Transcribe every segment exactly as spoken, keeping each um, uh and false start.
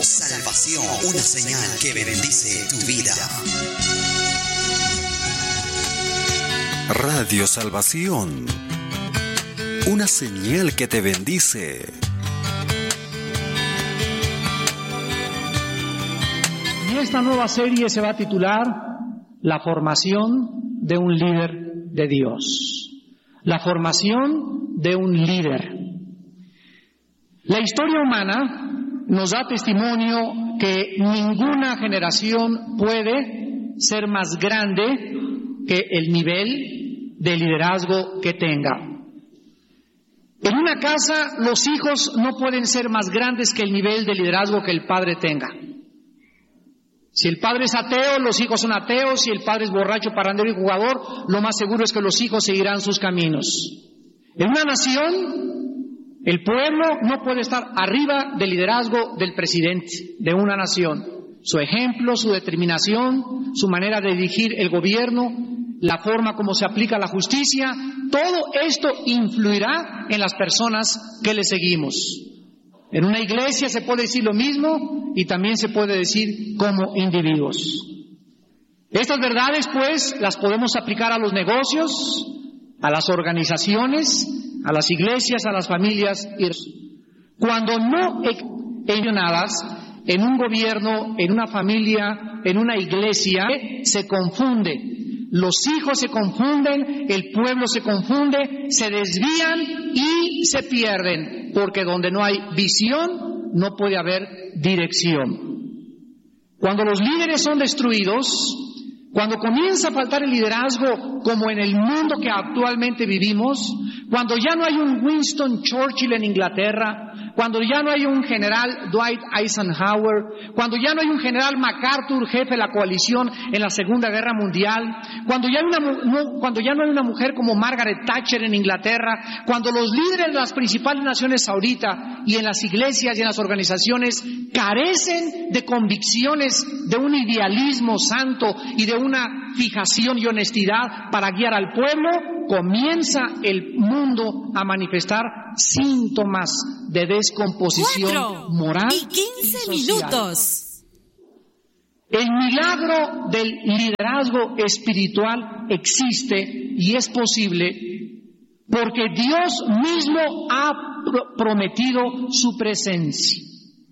Salvación, una señal que bendice tu vida. Radio Salvación, una señal que te bendice. Y esta nueva serie se va a titular La formación de un líder de Dios. La formación de un líder. La historia humana nos da testimonio que ninguna generación puede ser más grande que el nivel de liderazgo que tenga. En una casa, los hijos no pueden ser más grandes que el nivel de liderazgo que el padre tenga. Si el padre es ateo, los hijos son ateos. Si el padre es borracho, parrandero y jugador, lo más seguro es que los hijos seguirán sus caminos. En una nación, el pueblo no puede estar arriba del liderazgo del presidente de una nación. Su ejemplo, su determinación, su manera de dirigir el gobierno, la forma como se aplica la justicia, todo esto influirá en las personas que le seguimos. En una iglesia se puede decir lo mismo y también se puede decir como individuos. Estas verdades, pues, las podemos aplicar a los negocios, a las organizaciones, a las iglesias, a las familias. Cuando no enionadas en un gobierno, en una familia, en una iglesia, se confunde. Los hijos se confunden, el pueblo se confunde, se desvían y se pierden, porque donde no hay visión, no puede haber dirección. Cuando los líderes son destruidos, cuando comienza a faltar el liderazgo como en el mundo que actualmente vivimos, cuando ya no hay un Winston Churchill en Inglaterra, cuando ya no hay un general Dwight Eisenhower, cuando ya no hay un general MacArthur, jefe de la coalición en la Segunda Guerra Mundial, cuando ya, hay una, no, cuando ya no hay una mujer como Margaret Thatcher en Inglaterra, cuando los líderes de las principales naciones ahorita y en las iglesias y en las organizaciones carecen de convicciones, de un idealismo santo y de una fijación y honestidad para guiar al pueblo, comienza el mundo a manifestar síntomas de descomposición Cuatro moral y quince y social. minutos. El milagro del liderazgo espiritual existe y es posible porque Dios mismo ha pro- prometido su presencia,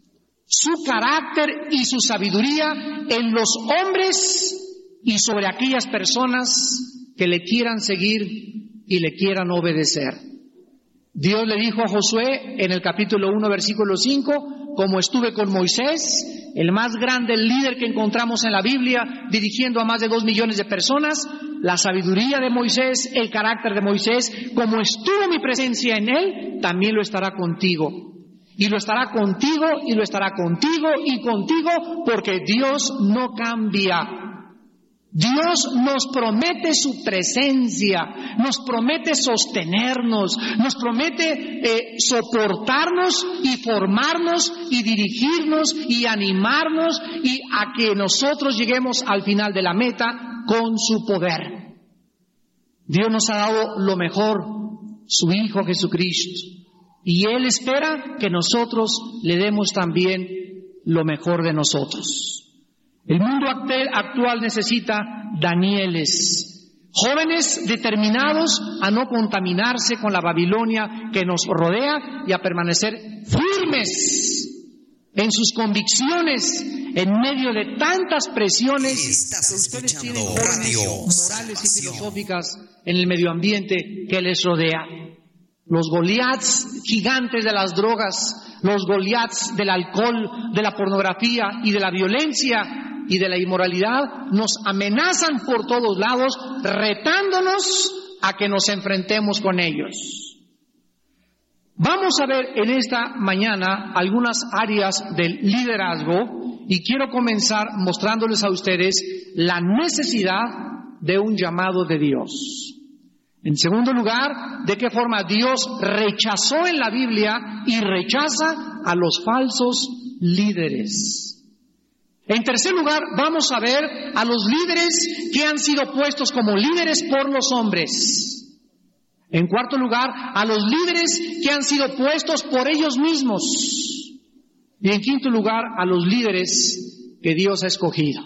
su carácter y su sabiduría en los hombres y sobre aquellas personas que le quieran seguir y le quieran obedecer. Dios le dijo a Josué en el capítulo uno, versículo cinco, como estuve con Moisés, el más grande líder que encontramos en la Biblia, dirigiendo a más de dos millones de personas, la sabiduría de Moisés, el carácter de Moisés, como estuvo mi presencia en él, también lo estará contigo. Y lo estará contigo, y lo estará contigo, y contigo, porque Dios no cambia. Dios nos promete su presencia, nos promete sostenernos, nos promete eh, soportarnos y formarnos y dirigirnos y animarnos y a que nosotros lleguemos al final de la meta con su poder. Dios nos ha dado lo mejor, su Hijo Jesucristo, y Él espera que nosotros le demos también lo mejor de nosotros. El mundo actual necesita Danieles, jóvenes determinados a no contaminarse con la Babilonia que nos rodea y a permanecer firmes en sus convicciones en medio de tantas presiones que ustedes tienen morales y filosóficas en el medio ambiente que les rodea. Los Goliaths gigantes de las drogas, los Goliaths del alcohol, de la pornografía y de la violencia y de la inmoralidad nos amenazan por todos lados, retándonos a que nos enfrentemos con ellos. Vamos a ver en esta mañana algunas áreas del liderazgo y quiero comenzar mostrándoles a ustedes la necesidad de un llamado de Dios. En segundo lugar, de qué forma Dios rechazó en la Biblia y rechaza a los falsos líderes. En tercer lugar, vamos a ver a los líderes que han sido puestos como líderes por los hombres. En cuarto lugar, a los líderes que han sido puestos por ellos mismos. Y en quinto lugar, a los líderes que Dios ha escogido.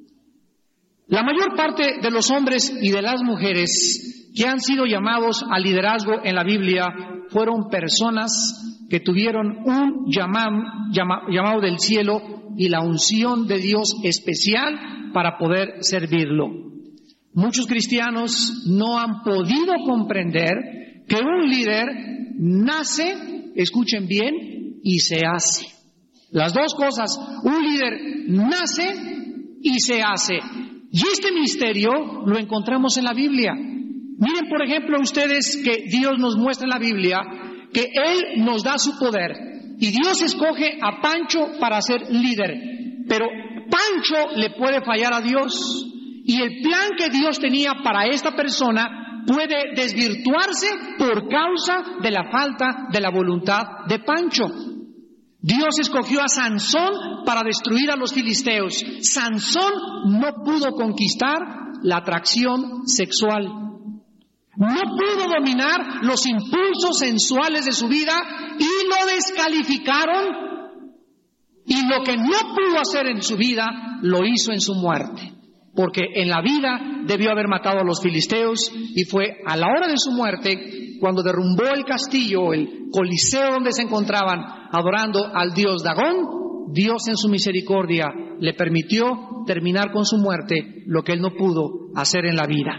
La mayor parte de los hombres y de las mujeres que han sido llamados al liderazgo en la Biblia fueron personas que tuvieron un llamado, llama, llamado del cielo y la unción de Dios especial para poder servirlo. Muchos cristianos no han podido comprender que un líder nace, escuchen bien, y se hace. Las dos cosas, un líder nace y se hace. Y este misterio lo encontramos en la Biblia. Miren, por ejemplo, ustedes que Dios nos muestra en la Biblia que Él nos da su poder. Y Dios escoge a Pancho para ser líder. Pero Pancho le puede fallar a Dios. Y el plan que Dios tenía para esta persona puede desvirtuarse por causa de la falta de la voluntad de Pancho. Dios escogió a Sansón para destruir a los filisteos. Sansón no pudo conquistar la atracción sexual. No pudo dominar los impulsos sensuales de su vida y lo descalificaron. Y lo que no pudo hacer en su vida, lo hizo en su muerte. Porque en la vida debió haber matado a los filisteos y fue a la hora de su muerte cuando derrumbó el castillo, el coliseo donde se encontraban adorando al dios Dagón. Dios en su misericordia le permitió terminar con su muerte lo que él no pudo hacer en la vida.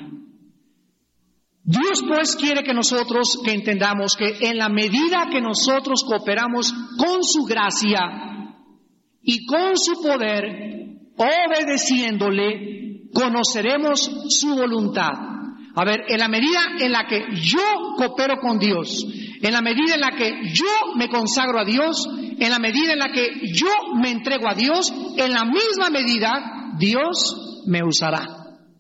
Dios pues quiere que nosotros que entendamos que en la medida que nosotros cooperamos con su gracia y con su poder, obedeciéndole, conoceremos su voluntad. A ver, en la medida en la que yo coopero con Dios, en la medida en la que yo me consagro a Dios, en la medida en la que yo me entrego a Dios, en la misma medida Dios me usará.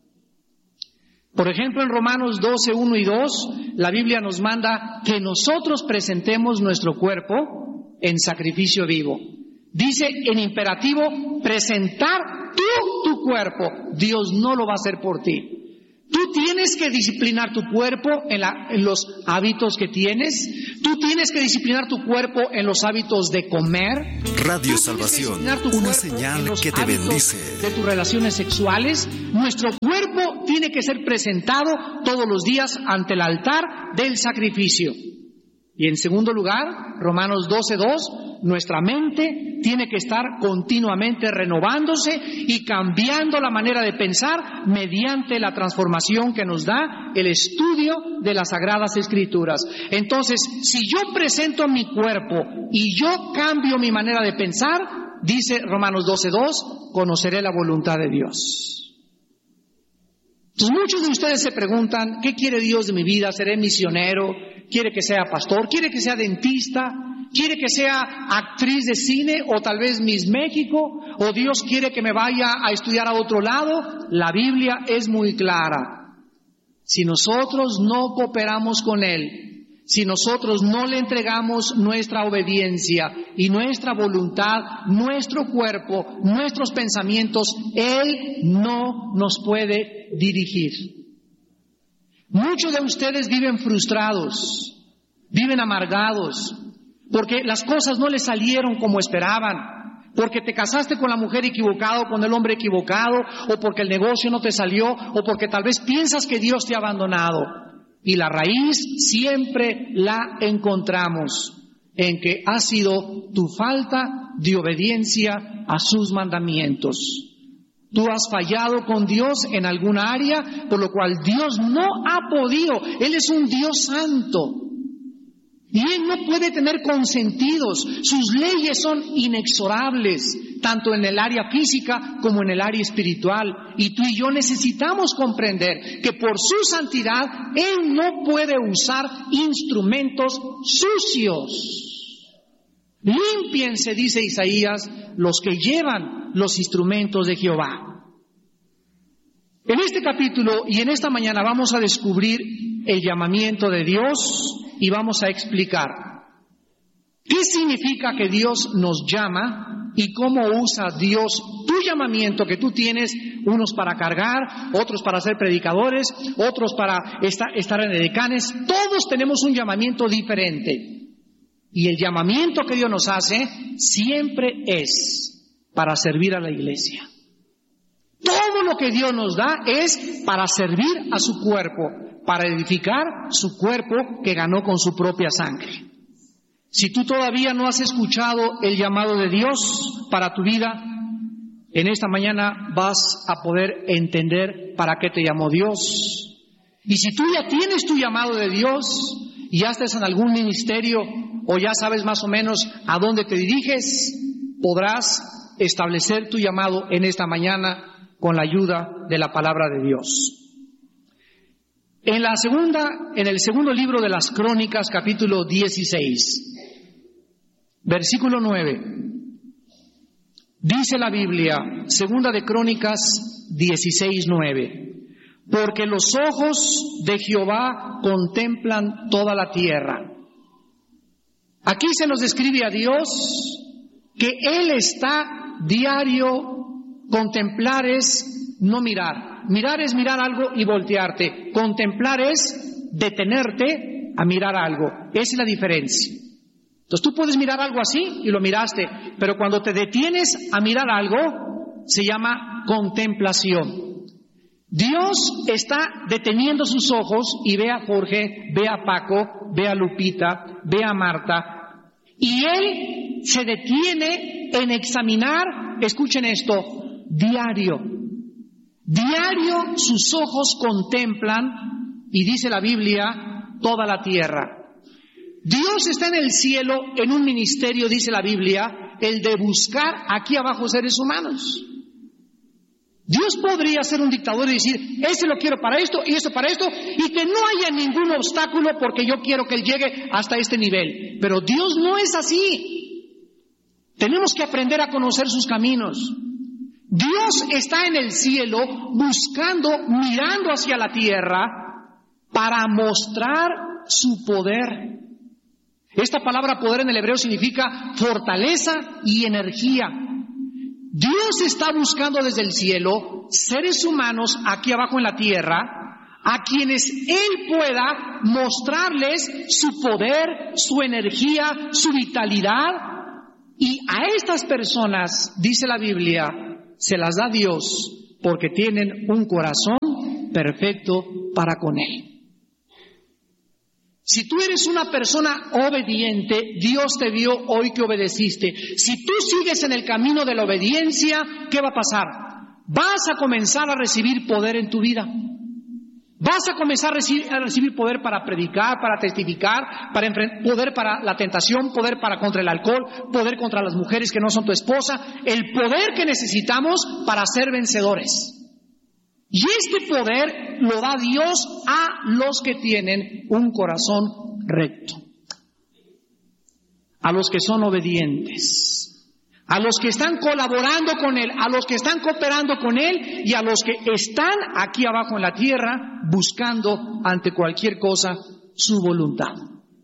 Por ejemplo, en Romanos doce, uno y dos, la Biblia nos manda que nosotros presentemos nuestro cuerpo en sacrificio vivo. Dice en imperativo, presentar tú tu cuerpo. Dios no lo va a hacer por ti. Tú tienes que disciplinar tu cuerpo en, la, en los hábitos que tienes. Tú tienes que disciplinar tu cuerpo en los hábitos de comer. Radio Salvación, una señal que te bendice. De tus relaciones sexuales. Nuestro cuerpo tiene que ser presentado todos los días ante el altar del sacrificio. Y en segundo lugar, Romanos doce, dos, nuestra mente tiene que estar continuamente renovándose y cambiando la manera de pensar mediante la transformación que nos da el estudio de las Sagradas Escrituras. Entonces, si yo presento mi cuerpo y yo cambio mi manera de pensar, dice Romanos doce, dos, conoceré la voluntad de Dios. Entonces, muchos de ustedes se preguntan, ¿qué quiere Dios de mi vida? ¿Seré misionero? ¿Quiere que sea pastor? ¿Quiere que sea dentista? ¿Quiere que sea actriz de cine o tal vez Miss México? ¿O Dios quiere que me vaya a estudiar a otro lado? La Biblia es muy clara. Si nosotros no cooperamos con Él, si nosotros no le entregamos nuestra obediencia y nuestra voluntad, nuestro cuerpo, nuestros pensamientos, Él no nos puede dirigir. Muchos de ustedes viven frustrados, viven amargados, porque las cosas no les salieron como esperaban, porque te casaste con la mujer equivocada o con el hombre equivocado, o porque el negocio no te salió, o porque tal vez piensas que Dios te ha abandonado. Y la raíz siempre la encontramos en que ha sido tu falta de obediencia a sus mandamientos. Tú has fallado con Dios en alguna área, por lo cual Dios no ha podido. Él es un Dios santo. Y Él no puede tener consentidos. Sus leyes son inexorables, tanto en el área física como en el área espiritual. Y tú y yo necesitamos comprender que por su santidad, Él no puede usar instrumentos sucios. Límpiense, dice Isaías, los que llevan los instrumentos de Jehová. En este capítulo y en esta mañana vamos a descubrir el llamamiento de Dios y vamos a explicar qué significa que Dios nos llama y cómo usa Dios tu llamamiento que tú tienes, unos para cargar, otros para ser predicadores, otros para estar, estar en edecanes. Todos tenemos un llamamiento diferente. Y el llamamiento que Dios nos hace siempre es para servir a la iglesia. Todo lo que Dios nos da es para servir a su cuerpo, para edificar su cuerpo que ganó con su propia sangre. Si tú todavía no has escuchado el llamado de Dios para tu vida, en esta mañana vas a poder entender para qué te llamó Dios. Y si tú ya tienes tu llamado de Dios y ya estás en algún ministerio o ya sabes más o menos a dónde te diriges, podrás establecer tu llamado en esta mañana con la ayuda de la palabra de Dios. En la segunda, en el segundo libro de las Crónicas, capítulo dieciséis, versículo nueve, dice la Biblia, segunda de Crónicas dieciséis, nueve, porque los ojos de Jehová contemplan toda la tierra. Aquí se nos describe a Dios que Él está diario. Contemplar es no mirar. Mirar es mirar algo y voltearte. Contemplar es detenerte a mirar algo. Esa es la diferencia. Entonces tú puedes mirar algo así y lo miraste, pero cuando te detienes a mirar algo, se llama contemplación. Dios está deteniendo sus ojos y ve a Jorge, ve a Paco, ve a Lupita, ve a Marta, y Él se detiene en examinar, escuchen esto, diario. Diario sus ojos contemplan, y dice la Biblia, toda la tierra. Dios está en el cielo en un ministerio, dice la Biblia, el de buscar aquí abajo seres humanos. Dios podría ser un dictador y decir, este lo quiero para esto y esto para esto, y que no haya ningún obstáculo porque yo quiero que Él llegue hasta este nivel. Pero Dios no es así. Tenemos que aprender a conocer sus caminos. Dios está en el cielo buscando, mirando hacia la tierra para mostrar su poder. Esta palabra poder en el hebreo significa fortaleza y energía. Dios está buscando desde el cielo seres humanos aquí abajo en la tierra a quienes Él pueda mostrarles su poder, su energía, su vitalidad. Y a estas personas, dice la Biblia, se las da Dios porque tienen un corazón perfecto para con Él. Si tú eres una persona obediente, Dios te vio hoy que obedeciste. Si tú sigues en el camino de la obediencia, ¿qué va a pasar? Vas a comenzar a recibir poder en tu vida. Vas a comenzar a recibir, a recibir poder para predicar, para testificar, para poder para la tentación, poder para contra el alcohol, poder contra las mujeres que no son tu esposa, el poder que necesitamos para ser vencedores. Y este poder lo da Dios a los que tienen un corazón recto, a los que son obedientes, a los que están colaborando con Él, a los que están cooperando con Él y a los que están aquí abajo en la tierra buscando ante cualquier cosa su voluntad.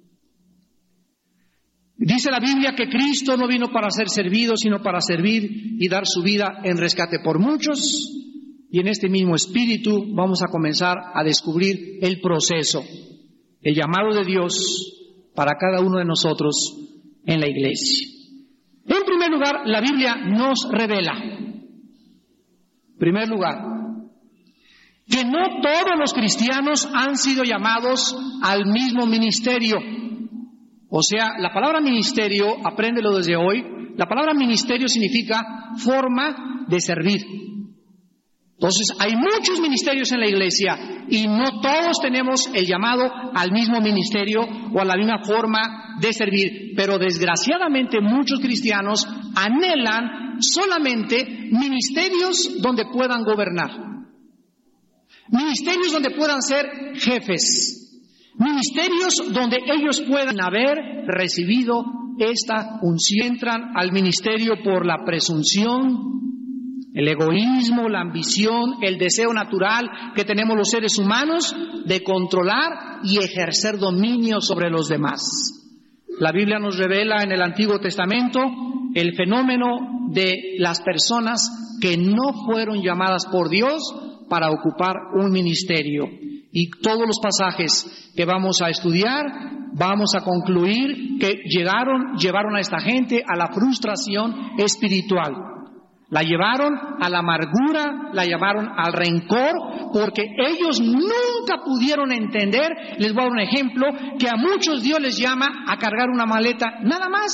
Dice la Biblia que Cristo no vino para ser servido, sino para servir y dar su vida en rescate por muchos. Y en este mismo espíritu vamos a comenzar a descubrir el proceso, el llamado de Dios para cada uno de nosotros en la iglesia. En primer lugar, la Biblia nos revela, en primer lugar, que no todos los cristianos han sido llamados al mismo ministerio. O sea, la palabra ministerio, apréndelo desde hoy, la palabra ministerio significa forma de servir. Entonces, hay muchos ministerios en la iglesia y no todos tenemos el llamado al mismo ministerio o a la misma forma de servir. Pero desgraciadamente muchos cristianos anhelan solamente ministerios donde puedan gobernar. Ministerios donde puedan ser jefes. Ministerios donde ellos puedan haber recibido esta unción. Entran al ministerio por la presunción, el egoísmo, la ambición, el deseo natural que tenemos los seres humanos de controlar y ejercer dominio sobre los demás. La Biblia nos revela en el Antiguo Testamento el fenómeno de las personas que no fueron llamadas por Dios para ocupar un ministerio. Y todos los pasajes que vamos a estudiar vamos a concluir que llegaron, llevaron a esta gente a la frustración espiritual. La llevaron a la amargura, la llevaron al rencor, porque ellos nunca pudieron entender. Les voy a dar un ejemplo, que a muchos Dios les llama a cargar una maleta, nada más.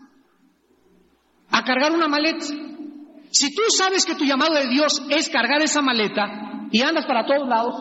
A cargar una maleta. Si tú sabes que tu llamado de Dios es cargar esa maleta y andas para todos lados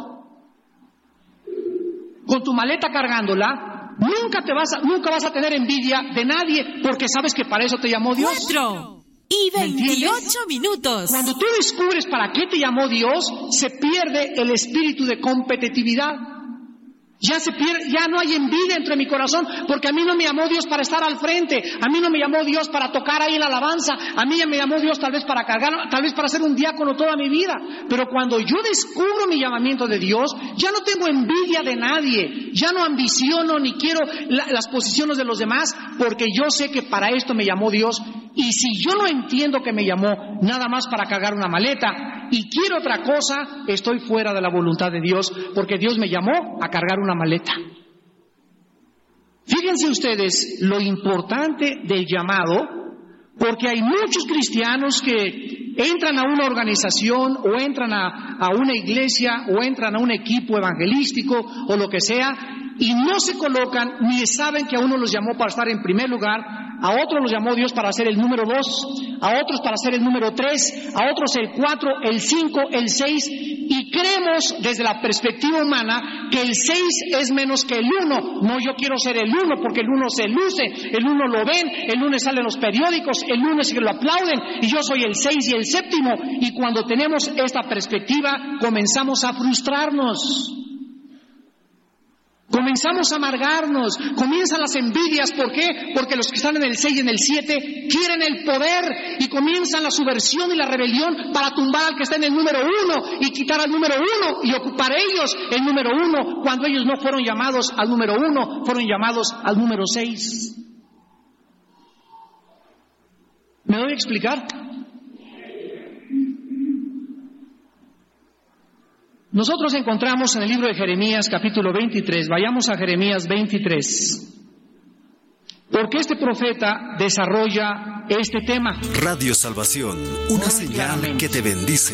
con tu maleta cargándola, nunca te vas a, nunca vas a tener envidia de nadie, porque sabes que para eso te llamó Dios. Cuatro y veintiocho minutos. Cuando tú descubres para qué te llamó Dios, se pierde el espíritu de competitividad. Ya se pierde, ya no hay envidia entre mi corazón, porque a mí no me llamó Dios para estar al frente, a mí no me llamó Dios para tocar ahí en la alabanza, a mí ya me llamó Dios tal vez para cargar, tal vez para ser un diácono toda mi vida. Pero cuando yo descubro mi llamamiento de Dios, ya no tengo envidia de nadie, ya no ambiciono ni quiero la, las posiciones de los demás, porque yo sé que para esto me llamó Dios. Y si yo no entiendo que me llamó nada más para cargar una maleta y quiero otra cosa, estoy fuera de la voluntad de Dios, porque Dios me llamó a cargar una maleta. Fíjense ustedes lo importante del llamado, porque hay muchos cristianos que entran a una organización o entran a, a una iglesia o entran a un equipo evangelístico o lo que sea, y no se colocan ni saben que a uno los llamó para estar en primer lugar, a otros los llamó Dios para ser el número dos, a otros para ser el número tres, a otros el cuatro, el cinco, el seis, y creemos desde la perspectiva humana que el seis es menos que el uno. No, yo quiero ser el uno porque el uno se luce, el uno lo ven, el lunes sale en los periódicos, el lunes que lo aplauden, y yo soy el seis y el séptimo. Y cuando tenemos esta perspectiva comenzamos a frustrarnos. Comenzamos a amargarnos, comienzan las envidias. ¿Por qué? Porque los que están en el seis y en el siete quieren el poder y comienzan la subversión y la rebelión para tumbar al que está en el número uno y quitar al número uno y ocupar ellos el número uno, cuando ellos no fueron llamados al número uno, fueron llamados al número seis. ¿Me doy a explicar? Nosotros encontramos en el libro de Jeremías capítulo veintitrés, vayamos a Jeremías veintitrés, porque este profeta desarrolla este tema. Radio Salvación, una señal que te bendice.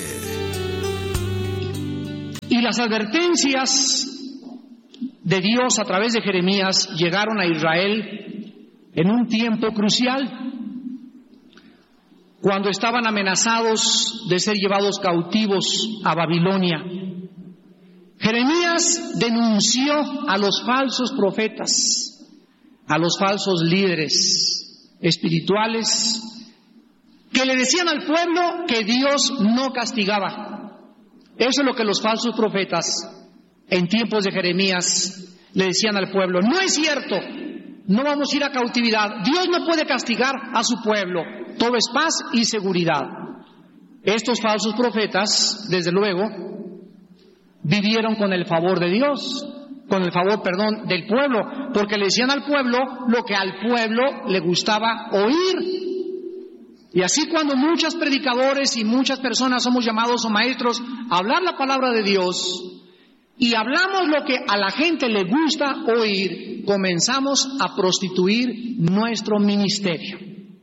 Y las advertencias de Dios a través de Jeremías llegaron a Israel en un tiempo crucial, cuando estaban amenazados de ser llevados cautivos a Babilonia. Jeremías denunció a los falsos profetas, a los falsos líderes espirituales, que le decían al pueblo que Dios no castigaba. Eso es lo que los falsos profetas en tiempos de Jeremías le decían al pueblo. No es cierto, no vamos a ir a cautividad, Dios no puede castigar a su pueblo, todo es paz y seguridad. Estos falsos profetas, desde luego, vivieron con el favor de Dios, con el favor, perdón, del pueblo, porque le decían al pueblo lo que al pueblo le gustaba oír. Y así cuando muchos predicadores y muchas personas somos llamados o maestros a hablar la palabra de Dios y hablamos lo que a la gente le gusta oír, comenzamos a prostituir nuestro ministerio.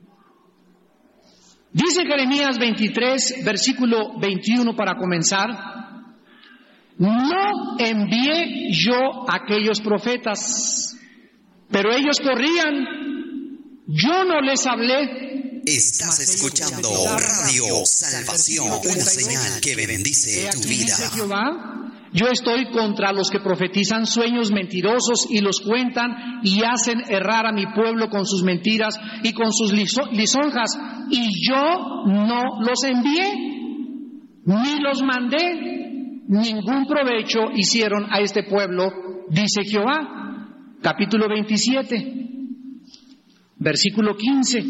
Dice Jeremías veintitrés, versículo veintiuno para comenzar: no envié yo a aquellos profetas, pero ellos corrían, yo no les hablé. Estás escuchando Radio Salvación, una señal que bendice tu vida. Dice Jehová: yo estoy contra los que profetizan sueños mentirosos y los cuentan y hacen errar a mi pueblo con sus mentiras y con sus lisonjas, y yo no los envié, ni los mandé. Ningún provecho hicieron a este pueblo, dice Jehová. Capítulo veintisiete, versículo quince.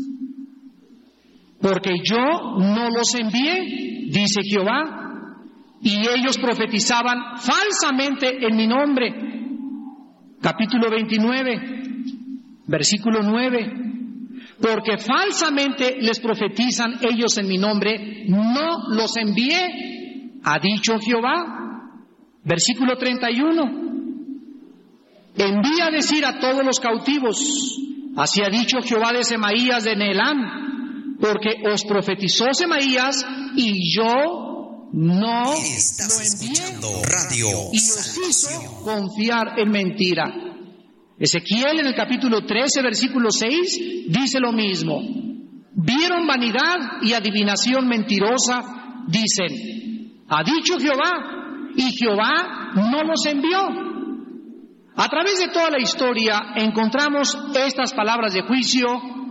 Porque yo no los envié, dice Jehová, y ellos profetizaban falsamente en mi nombre. Capítulo veintinueve, versículo nueve. Porque falsamente les profetizan ellos en mi nombre, no los envié, ha dicho Jehová. Versículo treinta y uno. envía a decir a todos los cautivos, así ha dicho Jehová de Semaías de Neelán, porque os profetizó Semaías y yo no Estás lo envié escuchando Radio y os hizo Salvación. confiar en mentira. Ezequiel en el capítulo trece, versículo seis, dice lo mismo. Vieron vanidad y adivinación mentirosa, dicen, ha dicho Jehová, y Jehová no los envió. A través de toda la historia encontramos estas palabras de juicio,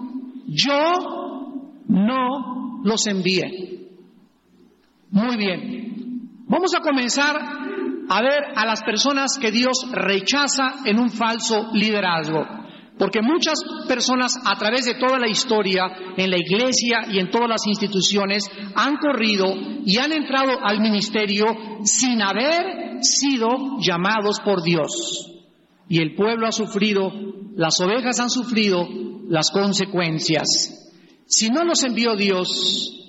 yo no los envié. Muy bien, vamos a comenzar a ver a las personas que Dios rechaza en un falso liderazgo. Porque muchas personas a través de toda la historia, en la iglesia y en todas las instituciones, han corrido y han entrado al ministerio sin haber sido llamados por Dios. Y el pueblo ha sufrido, las ovejas han sufrido las consecuencias. Si no los envió Dios,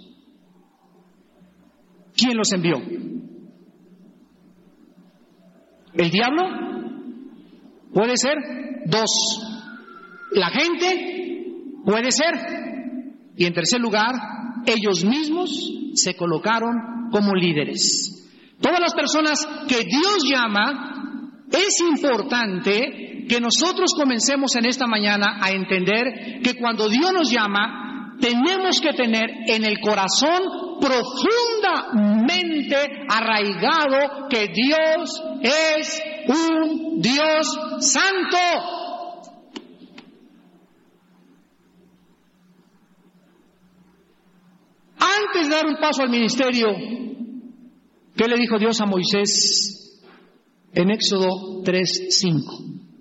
¿quién los envió? ¿El diablo? Puede ser. Dos. La gente, puede ser. Y en tercer lugar, ellos mismos se colocaron como líderes. Todas las personas que Dios llama, es importante que nosotros comencemos en esta mañana a entender que cuando Dios nos llama, tenemos que tener en el corazón profundamente arraigado que Dios es un Dios santo. Antes de dar un paso al ministerio, ¿qué le dijo Dios a Moisés en Éxodo tres cinco?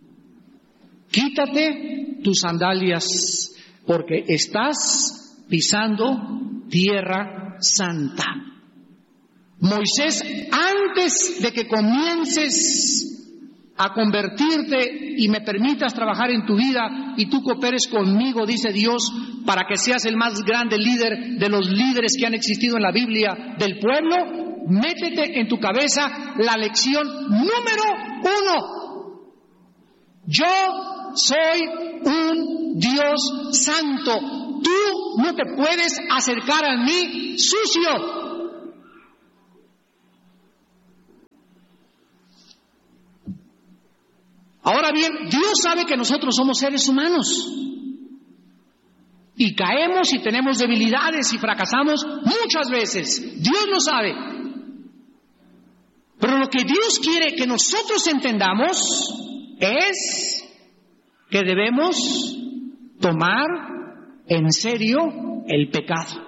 Quítate tus sandalias, porque estás pisando tierra santa. Moisés, antes de que comiences a convertirte y me permitas trabajar en tu vida y tú cooperes conmigo, dice Dios, para que seas el más grande líder de los líderes que han existido en la Biblia del pueblo, métete en tu cabeza la lección número uno. Yo soy un Dios santo. Tú no te puedes acercar a mí sucio. Ahora bien, Dios sabe que nosotros somos seres humanos y caemos y tenemos debilidades y fracasamos muchas veces. Dios lo sabe. Pero lo que Dios quiere que nosotros entendamos es que debemos tomar en serio el pecado.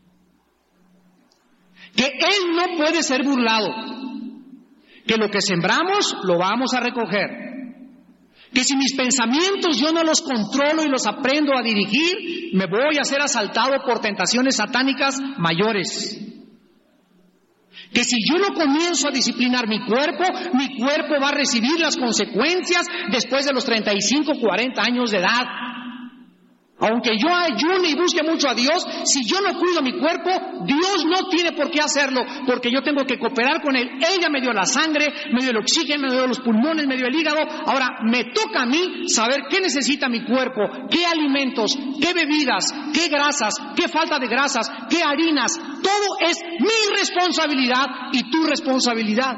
Que Él no puede ser burlado. Que lo que sembramos lo vamos a recoger. Que si mis pensamientos yo no los controlo y los aprendo a dirigir, me voy a ser asaltado por tentaciones satánicas mayores. Que si yo no comienzo a disciplinar mi cuerpo, mi cuerpo va a recibir las consecuencias después de los treinta y cinco, cuarenta años de edad. Aunque yo ayune y busque mucho a Dios, si yo no cuido mi cuerpo, Dios no tiene por qué hacerlo, porque yo tengo que cooperar con Él. Ella me dio la sangre, me dio el oxígeno, me dio los pulmones, me dio el hígado. Ahora me toca a mí saber qué necesita mi cuerpo, qué alimentos, qué bebidas, qué grasas, qué falta de grasas, qué harinas. Todo es mi responsabilidad y tu responsabilidad.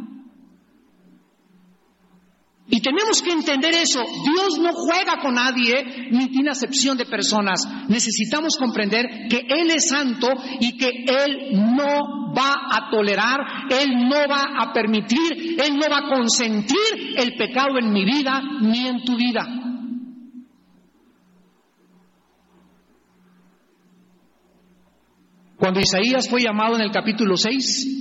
Y tenemos que entender eso. Dios no juega con nadie, ni tiene acepción de personas. Necesitamos comprender que Él es santo y que Él no va a tolerar, Él no va a permitir, Él no va a consentir el pecado en mi vida ni en tu vida. Cuando Isaías fue llamado en el capítulo seis,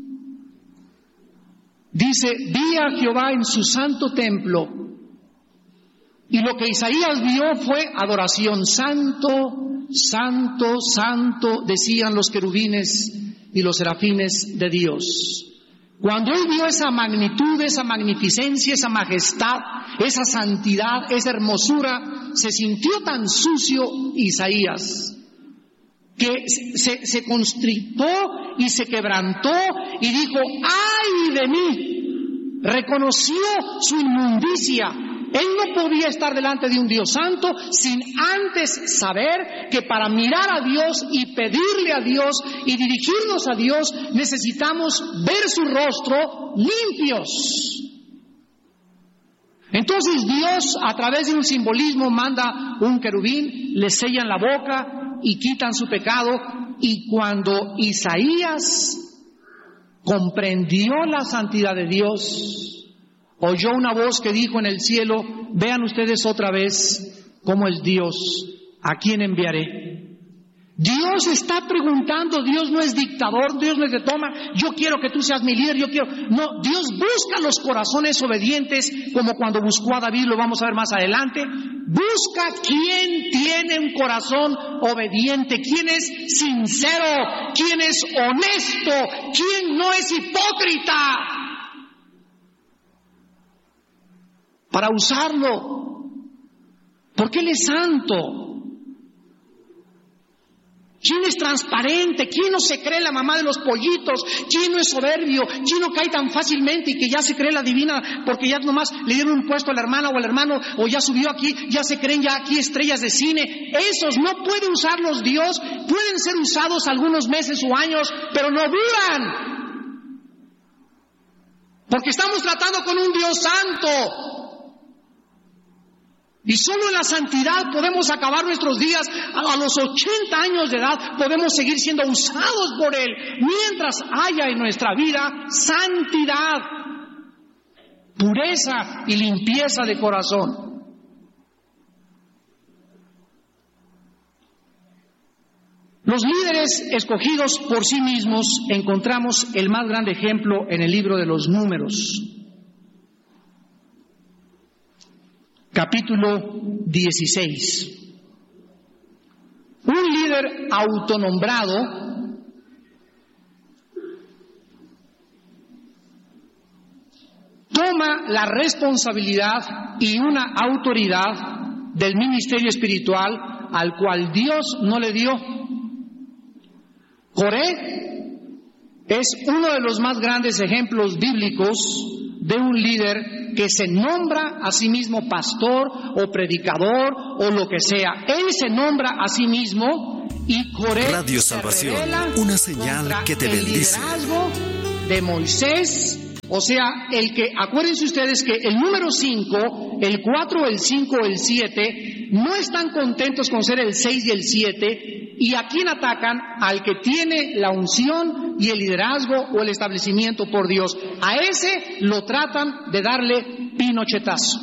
dice, vi a Jehová en su santo templo, y lo que Isaías vio fue adoración. Santo, santo, santo, decían los querubines y los serafines de Dios. Cuando él vio esa magnitud, esa magnificencia, esa majestad, esa santidad, esa hermosura, se sintió tan sucio Isaías que se, se constrictó y se quebrantó y dijo, ¡ay de mí! reconoció su inmundicia. Él no podía estar delante de un Dios santo sin antes saber que para mirar a Dios y pedirle a Dios y dirigirnos a Dios necesitamos ver su rostro limpios. Entonces Dios, a través de un simbolismo, manda un querubín, le sellan la boca y quitan su pecado. Y cuando Isaías comprendió la santidad de Dios, oyó una voz que dijo en el cielo: vean ustedes otra vez cómo es Dios, ¿a quién enviaré? Dios está preguntando. Dios no es dictador, Dios no es de toma, yo quiero que tú seas mi líder, yo quiero. No, Dios busca los corazones obedientes, como cuando buscó a David, lo vamos a ver más adelante. Busca quién tiene un corazón obediente, quién es sincero, quién es honesto, quién no es hipócrita, para usarlo, porque Él es santo. ¿Quién es transparente? ¿Quién no se cree la mamá de los pollitos? ¿Quién no es soberbio? ¿Quién no cae tan fácilmente y que ya se cree la divina porque ya nomás le dieron un puesto a la hermana o al hermano o ya subió aquí, ya se creen ya aquí estrellas de cine? Esos no puede usarlos Dios, pueden ser usados algunos meses o años, pero no duran. Porque estamos tratando con un Dios santo. Y solo en la santidad podemos acabar nuestros días. A los ochenta años de edad podemos seguir siendo usados por Él, mientras haya en nuestra vida santidad, pureza y limpieza de corazón. Los líderes escogidos por sí mismos encontramos el más grande ejemplo en el libro de los Números. Capítulo dieciséis. Un líder autonombrado toma la responsabilidad y una autoridad del ministerio espiritual al cual Dios no le dio. Coré es uno de los más grandes ejemplos bíblicos de un líder que se nombra a sí mismo pastor o predicador o lo que sea. Él se nombra a sí mismo y Coré Radio Salvación, una señal que te bendice. El liderazgo de Moisés, o sea, el que, acuérdense ustedes que el número cinco, el cuatro, el cinco, el siete, no están contentos con ser el seis y el siete, y a quién atacan: al que tiene la unción y el liderazgo o el establecimiento por Dios. A ese lo tratan de darle pinochetazo,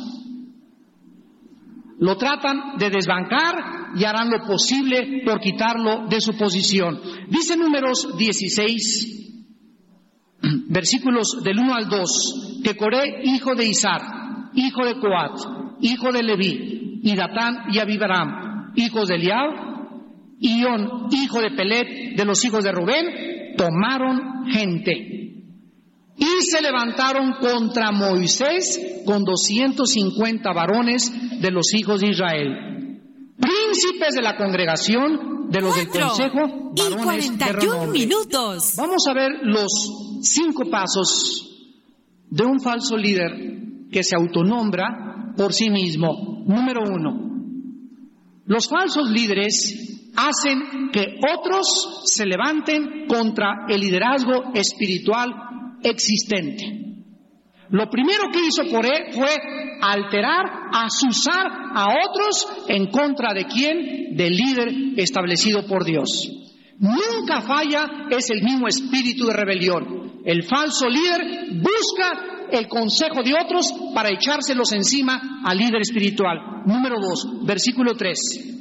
lo tratan de desbancar y harán lo posible por quitarlo de su posición. Dice Números dieciséis, versículos del uno al dos, que Coré, hijo de Izar, hijo de Coat, hijo de Leví, y Datán y Abiram, hijos de Eliab, y On, hijo de Pelet, de los hijos de Rubén, tomaron gente y se levantaron contra Moisés con doscientos cincuenta varones de los hijos de Israel, príncipes de la congregación, de los del consejo, varones de renombre. Minutos. Vamos a ver los cinco pasos de un falso líder que se autonombra por sí mismo. Número uno, los falsos líderes hacen que otros se levanten contra el liderazgo espiritual existente. Lo primero que hizo Coré fue alterar, azuzar a otros en contra de quién, del líder establecido por Dios. Nunca falla, es el mismo espíritu de rebelión. El falso líder busca el consejo de otros para echárselos encima al líder espiritual. Número dos, versículo tres.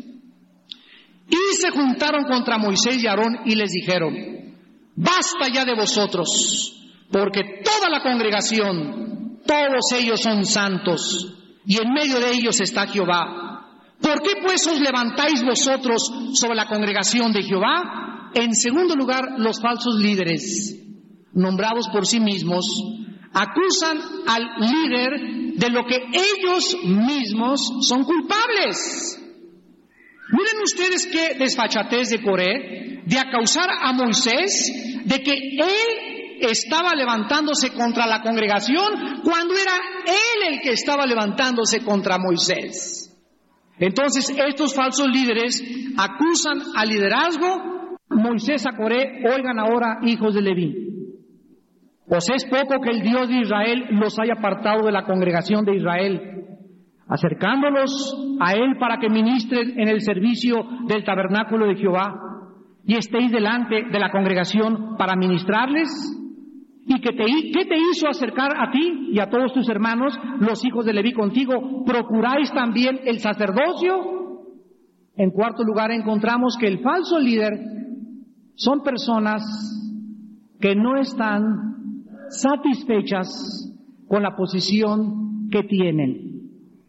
Y se juntaron contra Moisés y Aarón y les dijeron: basta ya de vosotros, porque toda la congregación, todos ellos son santos, y en medio de ellos está Jehová. ¿Por qué pues os levantáis vosotros sobre la congregación de Jehová? En segundo lugar, los falsos líderes, nombrados por sí mismos, acusan al líder de lo que ellos mismos son culpables. Miren ustedes qué desfachatez de Coré, de acusar a Moisés de que él estaba levantándose contra la congregación cuando era él el que estaba levantándose contra Moisés. Entonces estos falsos líderes acusan al liderazgo. Moisés a Coré: oigan ahora, hijos de Leví, ¿os es poco que el Dios de Israel los haya apartado de la congregación de Israel, acercándolos a él para que ministren en el servicio del tabernáculo de Jehová, y estéis delante de la congregación para ministrarles? ¿Y que te, qué te hizo acercar a ti y a todos tus hermanos, los hijos de Leví contigo? ¿Procuráis también el sacerdocio? En cuarto lugar, encontramos que el falso líder son personas que no están satisfechas con la posición que tienen.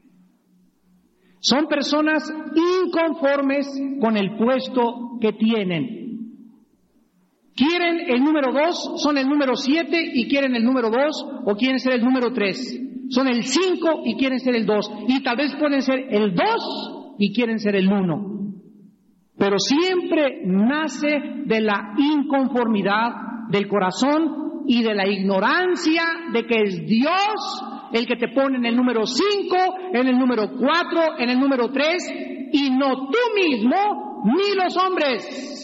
Son personas inconformes con el puesto que tienen. Quieren el número dos, son el número siete y quieren el número dos, o quieren ser el número tres. Son el cinco y quieren ser el dos. Y tal vez pueden ser el dos y quieren ser el uno. Pero siempre nace de la inconformidad del corazón y de la ignorancia de que es Dios el que te pone en el número cinco, en el número cuatro, en el número tres, y no tú mismo ni los hombres.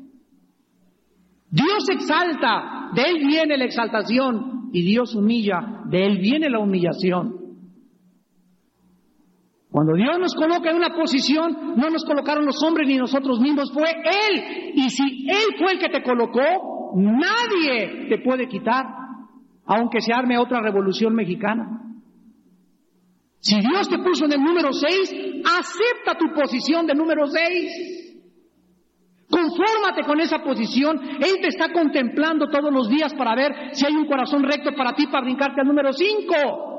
Dios exalta, de Él viene la exaltación, y Dios humilla, de Él viene la humillación. Cuando Dios nos coloca en una posición, no nos colocaron los hombres ni nosotros mismos, fue Él. Y si Él fue el que te colocó, nadie te puede quitar, aunque se arme otra revolución mexicana. Si Dios te puso en el número seis, acepta tu posición de número seis. Confórmate con esa posición. Él te está contemplando todos los días para ver si hay un corazón recto para ti, para brincarte al número cinco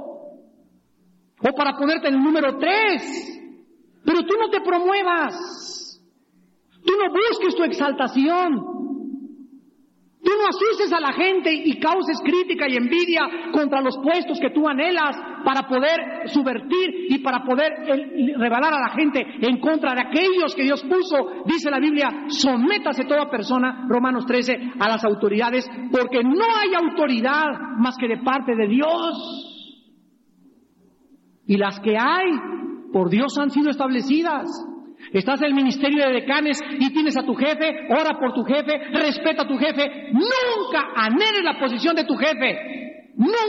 o para ponerte en el número tres. Pero tú no te promuevas, tú no busques tu exaltación, tú no asustes a la gente y causes crítica y envidia contra los puestos que tú anhelas para poder subvertir y para poder revelar a la gente en contra de aquellos que Dios puso. Dice la Biblia: sométase toda persona, Romanos trece, a las autoridades, porque no hay autoridad más que de parte de Dios. Y las que hay, por Dios han sido establecidas. Estás en el ministerio de decanes y tienes a tu jefe, ora por tu jefe, respeta a tu jefe. Nunca anheles la posición de tu jefe. Nunca